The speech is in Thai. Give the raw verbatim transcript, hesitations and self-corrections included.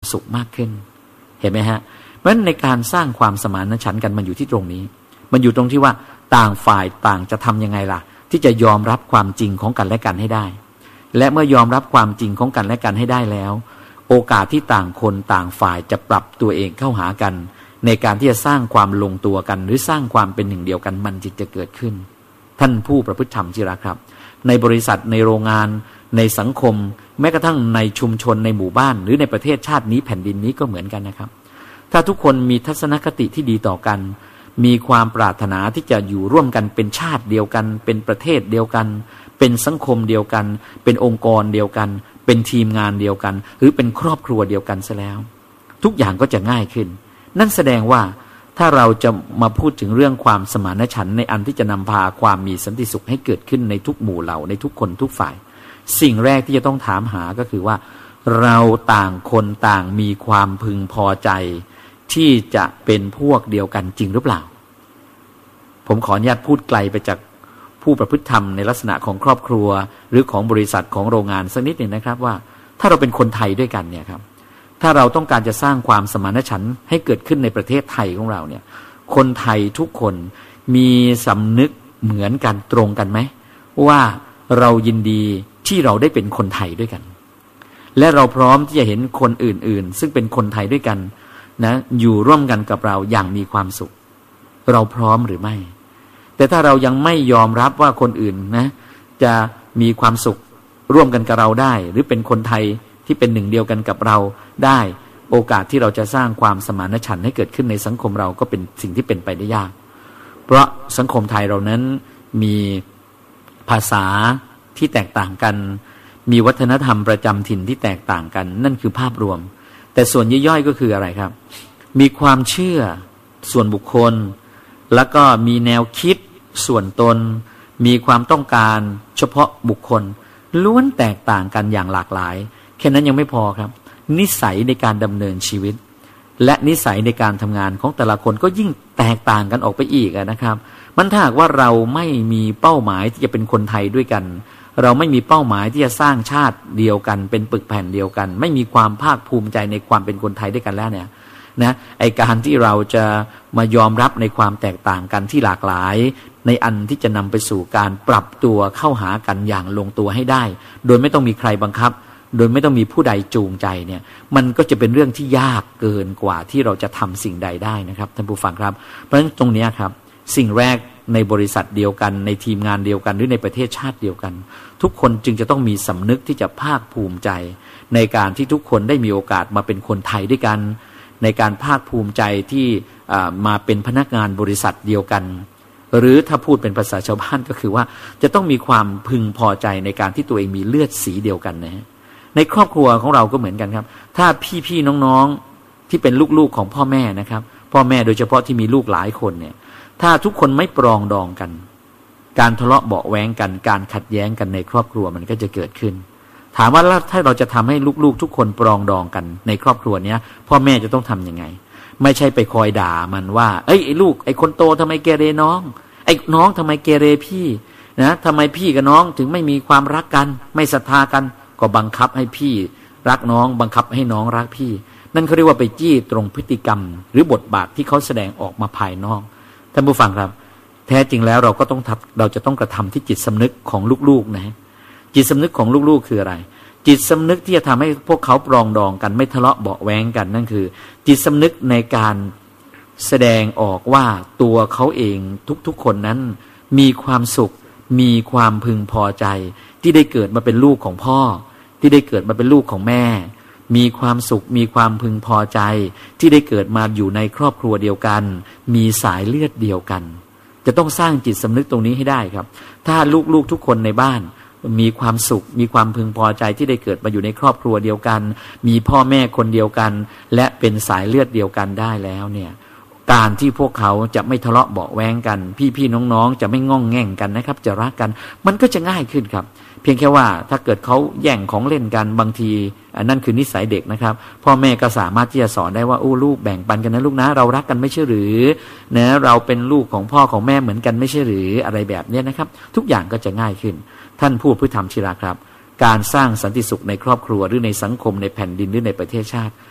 สุขมากขึ้นเห็นไหมฮะเพราะฉะนั้นในการสร้างความสมานฉันท์กันมันอยู่ที่ตรงนี้มันอยู่ตรงที่ว่าต่างฝ่ายต่างจะทำยังไงล่ะที่จะยอมรับความจริงของกันและกันให้ได้และเมื่อยอมรับความจริงของกันและกันให้ได้แล้วโอกาสที่ต่างคนต่างฝ่ายจะปรับตัวเองเข้าหากันในการที่จะสร้างความลงตัวกันหรือสร้างความเป็นหนึ่งเดียวกันมันจึงจะเกิดขึ้นท่านผู้ประพฤติธรรมที่รักครับในบริษัทในโรงงานในสังคมแม้กระทั่งในชุมชนในหมู่บ้านหรือในประเทศชาตินี้แผ่นดินนี้ก็เหมือนกันนะครับถ้าทุกคนมีทัศนคติที่ดีต่อกันมีความปรารถนาที่จะอยู่ร่วมกันเป็นชาติเดียวกันเป็นประเทศเดียวกันเป็นสังคมเดียวกันเป็นองค์กรเดียวกันเป็นทีมงานเดียวกันหรือเป็นครอบครัวเดียวกันซะแล้วทุกอย่างก็จะง่ายขึ้นนั่นแสดงว่าถ้าเราจะมาพูดถึงเรื่องความสมานฉันท์ในอันที่จะนำพาความมีสันติสุขให้เกิดขึ้นในทุกหมู่เหล่าในทุกคนทุกฝ่ายสิ่งแรกที่จะต้องถามหาก็คือว่าเราต่างคนต่างมีความพึงพอใจที่จะเป็นพวกเดียวกันจริงหรือเปล่าผมขออนุญาตพูดไกลไปจากผู้ประพฤติธรรมในลักษณะของครอบครัวหรือของบริษัทของโรงงานสักนิดหนึ่งนะครับว่าถ้าเราเป็นคนไทยด้วยกันเนี่ยครับถ้าเราต้องการจะสร้างความสมานฉันท์ให้เกิดขึ้นในประเทศไทยของเราเนี่ยคนไทยทุกคนมีสำนึกเหมือนกันตรงกันไหมว่าเรายินดีที่เราได้เป็นคนไทยด้วยกันและเราพร้อมที่จะเห็นคนอื่นๆซึ่งเป็นคนไทยด้วยกันนะอยู่ร่วมกันกับเราอย่างมีความสุขเราพร้อมหรือไม่แต่ถ้าเรายังไม่ยอมรับว่าคนอื่นนะจะมีความสุขร่วมกันกับเราได้หรือเป็นคนไทยที่เป็นหนึ่งเดียวกันกับเราได้โอกาสที่เราจะสร้างความสมานฉันท์ให้เกิดขึ้นในสังคมเราก็เป็นสิ่งที่เป็นไปได้ยากเพราะสังคมไทยเรานั้นมีภาษาที่แตกต่างกันมีวัฒนธรรมประจำถิ่นที่แตกต่างกันนั่นคือภาพรวมแต่ส่วนย่อยๆก็คืออะไรครับมีความเชื่อส่วนบุคคลแล้วก็มีแนวคิดส่วนตนมีความต้องการเฉพาะบุคคลล้วนแตกต่างกันอย่างหลากหลายแค่นั้นยังไม่พอครับนิสัยในการดำเนินชีวิตและนิสัยในการทำงานของแต่ละคนก็ยิ่งแตกต่างกันออกไปอีกนะครับมันถ้าหากว่าเราไม่มีเป้าหมายที่จะเป็นคนไทยด้วยกันเราไม่มีเป้าหมายที่จะสร้างชาติเดียวกันเป็นปึกแผ่นเดียวกันไม่มีความภาคภูมิใจในความเป็นคนไทยด้วยกันแล้วเนี่ยนะไอการที่เราจะมายอมรับในความแตกต่างกันที่หลากหลายในอันที่จะนำไปสู่การปรับตัวเข้าหากันอย่างลงตัวให้ได้โดยไม่ต้องมีใครบังคับโดยไม่ต้องมีผู้ใดจูงใจเนี่ยมันก็จะเป็นเรื่องที่ยากเกินกว่าที่เราจะทำสิ่งใดได้นะครับท่านผู้ฟังครับเพราะฉะนั้นตรงนี้ครับสิ่งแรกในบริษัทเดียวกันในทีมงานเดียวกันหรือในประเทศชาติเดียวกันทุกคนจึงจะต้องมีสำนึกที่จะภาคภูมิใจในการที่ทุกคนได้มีโอกาสมาเป็นคนไทยด้วยกันในการภาคภูมิใจที่มาเป็นพนักงานบริษัทเดียวกันหรือถ้าพูดเป็นภาษาชาวบ้านก็คือว่าจะต้องมีความพึงพอใจในการที่ตัวเองมีเลือดสีเดียวกันนะในครอบครัวของเราก็เหมือนกันครับถ้าพี่ๆน้องๆที่เป็นลูกๆของพ่อแม่นะครับพ่อแม่โดยเฉพาะที่มีลูกหลายคนเนี่ยถ้าทุกคนไม่ปรองดองกันการทะเลาะเบาะแว้งกันการขัดแย้งกันในครอบครัวมันก็จะเกิดขึ้นถามว่าถ้าเราจะทำให้ลูกๆทุกคนปรองดองกันในครอบครัวเนี้ยพ่อแม่จะต้องทำยังไงไม่ใช่ไปคอยด่ามันว่าเอ้ยไอ้ลูกไอ้คนโตทำไมเกเรน้องไอ้น้องทำไมเกเรพี่นะทำไมพี่กับน้องถึงไม่มีความรักกันไม่ศรัทธากันก็บังคับให้พี่รักน้องบังคับให้น้องรักพี่นั่นเขาเรียกว่าไปจี้ตรงพฤติกรรมหรือบทบาทที่เขาแสดงออกมาภายนอกท่านผู้ฟังครับแท้จริงแล้วเราก็ต้องเราจะต้องกระทำที่จิตสำนึกของลูกๆนะจิตสำนึกของลูกๆคืออะไรจิตสำนึกที่จะทำให้พวกเขาปรองดองกันไม่ทะเลาะเบาะแว้งกันนั่นคือจิตสำนึกในการแสดงออกว่าตัวเขาเองทุกๆคนนั้นมีความสุขมีความพึงพอใจที่ได้เกิดมาเป็นลูกของพ่อที่ได้เกิดมาเป็นลูกของแม่มีความสุขมีความพึงพอใจที่ได้เกิดมาอยู่ในครอบครัวเดียวกันมีสายเลือดเดียวกันจะต้องสร้างจิตสำนึกตรงนี้ให้ได้ครับถ้าลูกๆทุกคนในบ้านมีความสุขมีความพึงพอใจที่ได้เกิดมาอยู่ในครอบครัวเดียวกันมีพ่อแม่คนเดียวกันและเป็นสายเลือดเดียวกันได้แล้วเนี่ยการที่พวกเขาจะไม่ทะเลาะเบาะแว้งกันพี่ๆน้องๆจะไม่ง่องแง่งกันนะครับจะรักกันมันก็จะง่ายขึ้นครับเพียงแค่ว่าถ้าเกิดเขาแย่งของเล่นกันบางทีนั่นคือนิสัยเด็กนะครับพ่อแม่ก็สามารถที่จะสอนได้ว่าโอ้ลูกแบ่งปันกันนะลูกนะเรารักกันไม่ใช่หรือนะเราเป็นลูกของพ่อของแม่เหมือนกันไม่ใช่หรืออะไรแบบนี้นะครับทุกอย่างก็จะง่ายขึ้นท่านผู้พฤติธรรมชิราครับการสร้างสันติสุขในครอบครัวหรือในสังคมในแผ่นดินหรือในประเทศชาติ